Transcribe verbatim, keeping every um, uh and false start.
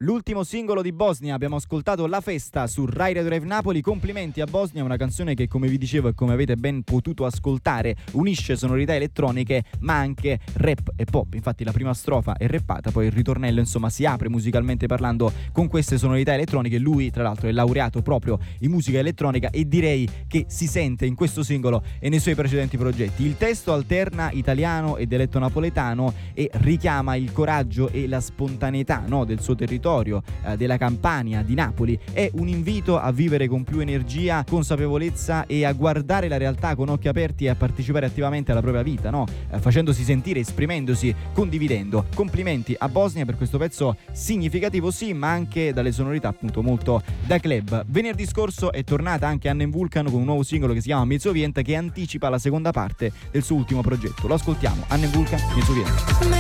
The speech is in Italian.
l'ultimo singolo di Bosnia. Abbiamo ascoltato La Festa su Rai Radio Drive Napoli. Complimenti a Bosnia, una canzone che, come vi dicevo e come avete ben potuto ascoltare, unisce sonorità elettroniche ma anche rap e pop. Infatti la prima strofa è rappata, poi il ritornello insomma si apre musicalmente parlando con queste sonorità elettroniche. Lui tra l'altro è laureato proprio in musica elettronica e direi che si sente in questo singolo e nei suoi precedenti progetti. Il testo alterna italiano e dialetto napoletano e richiama il coraggio e la spontaneità, no, del suo territorio, eh, della Campania, di Napoli. È un invito a vivere con più energia, consapevolezza e a guardare la realtà con occhi aperti e a partecipare attivamente alla propria vita, no? Eh, facendosi sentire, esprimendosi, condividendo. Complimenti a Bosnia per questo pezzo significativo, sì, ma anche dalle sonorità appunto molto da club. Venerdì scorso è tornata anche Anne Vulcan con un nuovo singolo che si chiama Mezzovienta, che anticipa la seconda parte del suo ultimo progetto. Lo ascoltiamo, Anne Vulcan, Mezzovienta.